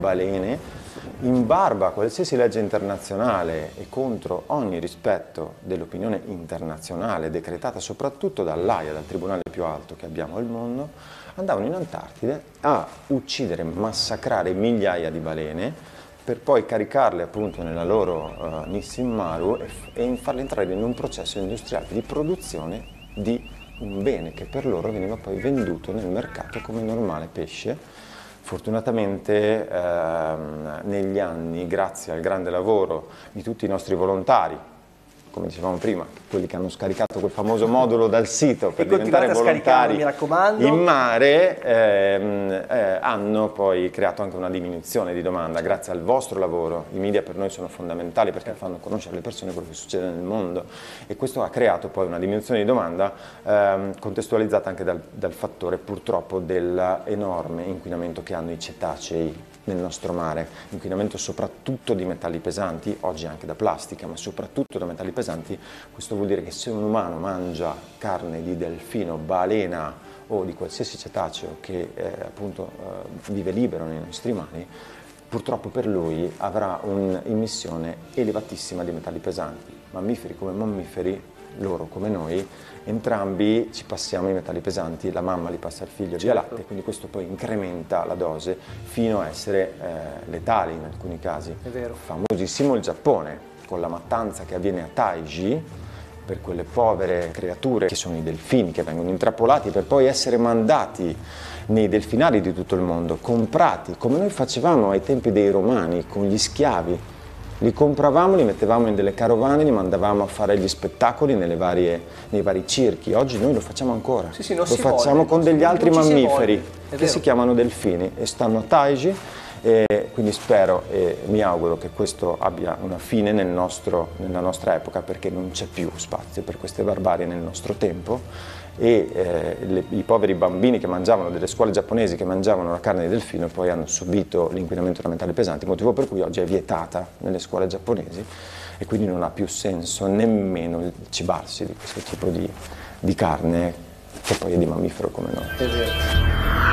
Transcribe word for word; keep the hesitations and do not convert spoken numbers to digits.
balene, in barba a qualsiasi legge internazionale e contro ogni rispetto dell'opinione internazionale decretata soprattutto dall'A I A, dal tribunale più alto che abbiamo al mondo, andavano in Antartide a uccidere, massacrare migliaia di balene per poi caricarle appunto nella loro uh, Nissin Maru e, e farle entrare in un processo industriale di produzione di un bene che per loro veniva poi venduto nel mercato come normale pesce. Fortunatamente ehm, negli anni, grazie al grande lavoro di tutti i nostri volontari, come dicevamo prima, quelli che hanno scaricato quel famoso modulo dal sito per diventare volontari mi raccomando. in mare, ehm, eh, hanno poi creato anche una diminuzione di domanda grazie al vostro lavoro. I media per noi sono fondamentali perché fanno conoscere alle persone quello che succede nel mondo e questo ha creato poi una diminuzione di domanda ehm, contestualizzata anche dal, dal fattore purtroppo dell'enorme inquinamento che hanno i cetacei nel nostro mare, inquinamento soprattutto di metalli pesanti, oggi anche da plastica, ma soprattutto da metalli pesanti. Questo vuol dire che se un umano mangia carne di delfino, balena o di qualsiasi cetaceo che eh, appunto eh, vive libero nei nostri mari, purtroppo per lui avrà un'immissione elevatissima di metalli pesanti. Mammiferi come mammiferi, loro come noi, entrambi ci passiamo i metalli pesanti, la mamma li passa al figlio via latte, quindi questo poi incrementa la dose fino a essere eh, letali in alcuni casi. È vero. Famosissimo il Giappone, con la mattanza che avviene a Taiji, per quelle povere creature che sono i delfini, che vengono intrappolati per poi essere mandati nei delfinari di tutto il mondo, comprati, come noi facevamo ai tempi dei Romani, con gli schiavi. Li compravamo, li mettevamo in delle carovane, li mandavamo a fare gli spettacoli nelle varie, nei vari circhi. Oggi noi lo facciamo ancora. Sì, sì, non lo si facciamo vuole, con degli altri mammiferi che vero. si chiamano delfini e stanno a Taiji. E quindi spero e mi auguro che questo abbia una fine nel nostro, nella nostra epoca, perché non c'è più spazio per queste barbarie nel nostro tempo e eh, le, i poveri bambini che mangiavano, delle scuole giapponesi che mangiavano la carne di delfino poi hanno subito l'inquinamento da metalli pesanti, motivo per cui oggi è vietata nelle scuole giapponesi e quindi non ha più senso nemmeno il cibarsi di questo tipo di, di carne che poi è di mammifero come noi. È vero.